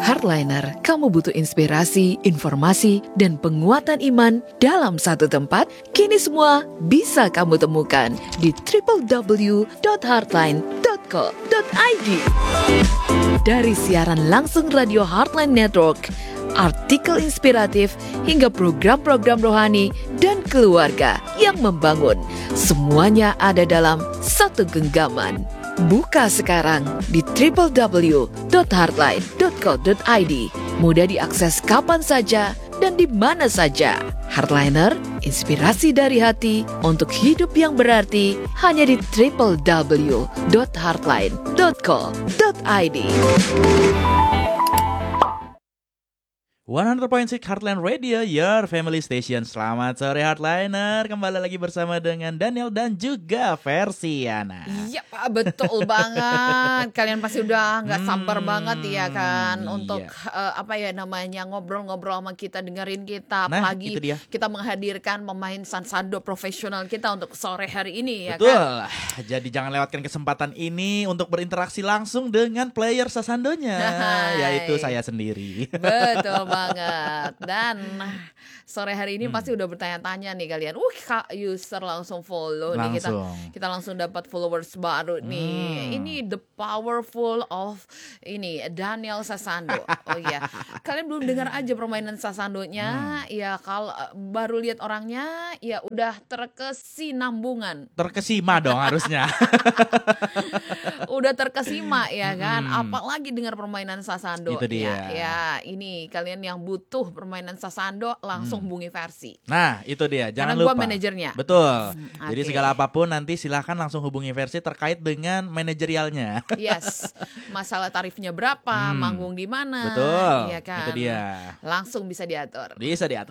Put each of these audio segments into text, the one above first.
Hardliner, kamu butuh inspirasi, informasi, dan penguatan iman dalam satu tempat? Kini semua bisa kamu temukan di www.hardline.co.id. Dari siaran langsung radio Heartline Network, artikel inspiratif, hingga program-program rohani dan keluarga yang membangun. Semuanya ada dalam satu genggaman. Buka sekarang di www.hardline.co.id. Mudah diakses kapan saja dan di mana saja. Hardliner, inspirasi dari hati untuk hidup yang berarti hanya di www.hardline.co.id. 100.6 Heartline Radio, your family station. Selamat sore Heartliner. Kembali lagi bersama dengan Daniel dan juga Versiana. Iya Pak, betul banget. Kalian pasti udah gak sabar banget ya kan untuk ngobrol-ngobrol sama kita, dengerin kita. Apalagi kita menghadirkan pemain sansado profesional kita untuk sore hari ini ya kan. Betul. Jadi jangan lewatkan kesempatan ini untuk berinteraksi langsung dengan player sasandonya, yaitu saya sendiri. Betul banget. Dan sore hari ini pasti udah bertanya-tanya nih kalian. Kak user langsung follow nih, kita langsung dapat followers baru nih. Ini the powerful of ini Daniel Sasando. Oh iya, kalian belum dengar aja permainan Sasandonya? Ya kalau baru lihat orangnya ya udah terkesinambungan. Terkesima dong harusnya. Udah terkesima ya kan. Apalagi dengar permainan Sasando. Itu dia. Ya ini kalian yang butuh permainan Sasando langsung hubungi Versi. Nah itu dia, jangan lupa. Karena lupa. gue manajernya. Betul. Jadi segala apapun nanti silahkan langsung hubungi Versi terkait dengan manajerialnya. Yes. Masalah tarifnya berapa, manggung di mana. Betul. Ya kan? Itu dia. Langsung bisa diatur. Bisa diatur.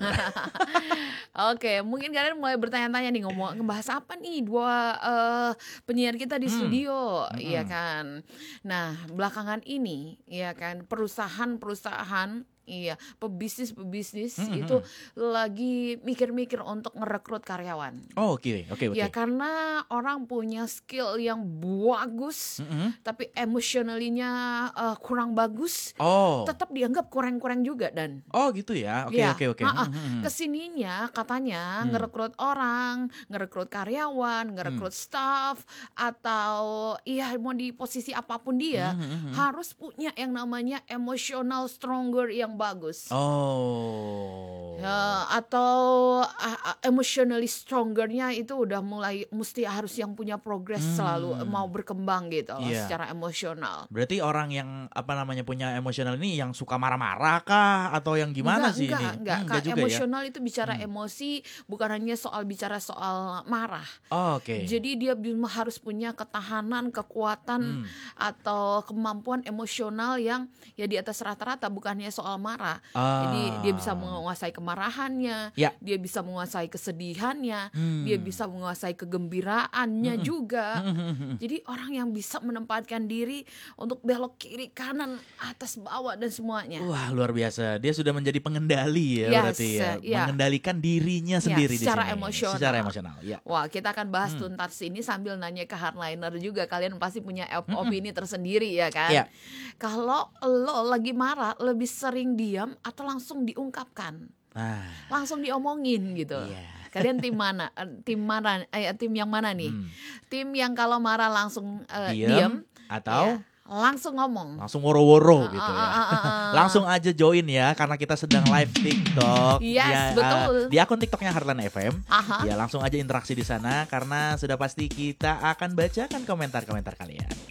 Oke, mungkin kalian mulai bertanya-tanya nih, ngebahas apa nih dua penyiar kita di studio, ya kan. Nah, belakangan ini ya kan perusahaan-perusahaan pebisnis itu lagi mikir-mikir untuk ngerekrut karyawan. Oh, oke. Ya karena orang punya skill yang bagus, tapi emotionally-nya kurang bagus. Tetap dianggap kurang-kurang juga dan. Oh, gitu ya. Oke. Kesininya katanya ngerekrut orang, ngerekrut karyawan, ngerekrut staff atau mau di posisi apapun dia harus punya yang namanya emotional stronger yang bagus. Atau emotionally strongernya itu udah mulai mesti harus yang punya progress selalu mau berkembang gitu secara emosional. Berarti orang yang punya emosional ini yang suka marah-marah kah atau yang gimana sih ini? Enggak juga emosional ya? Itu bicara emosi, bukan hanya bicara soal marah. Oke. Jadi dia harus punya ketahanan, kekuatan atau kemampuan emosional yang ya di atas rata-rata, bukannya soal marah. Jadi dia bisa menguasai kemarahannya, dia bisa menguasai kesedihannya, dia bisa menguasai kegembiraannya juga. Jadi orang yang bisa menempatkan diri untuk belok kiri kanan atas bawah dan semuanya. Wah, luar biasa. Dia sudah menjadi pengendali ya, berarti ya. Mengendalikan dirinya sendiri secara di sini. Secara emosional. Ya. Wah, kita akan bahas tuntas ini sambil nanya ke Hardliner juga. Kalian pasti punya opini tersendiri ya kan. Kalau lo lagi marah, lebih sering diam atau langsung diungkapkan? Langsung diomongin gitu. Kalian tim mana? Tim yang mana nih? Tim yang kalau marah langsung diam atau langsung ngomong, langsung woro-woro gitu ya. Langsung aja join ya, karena kita sedang live TikTok. Betul. Di akun TikToknya Heartline FM. Ya langsung aja interaksi di sana karena sudah pasti kita akan bacakan komentar-komentar kalian.